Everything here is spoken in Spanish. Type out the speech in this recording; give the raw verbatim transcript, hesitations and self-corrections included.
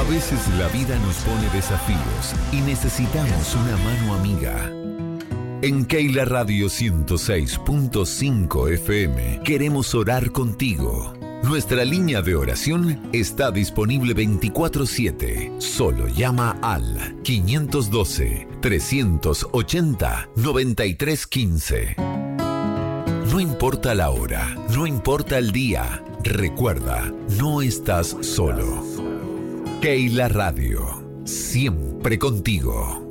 veces la vida nos pone desafíos y necesitamos una mano amiga. En Keila Radio ciento seis punto cinco F M queremos orar contigo. Nuestra línea de oración está disponible veinticuatro siete. Solo llama al quinientos doce, trescientos ochenta, noventa y tres quince. No importa la hora, no importa el día, recuerda, no estás solo. Keila Radio, siempre contigo.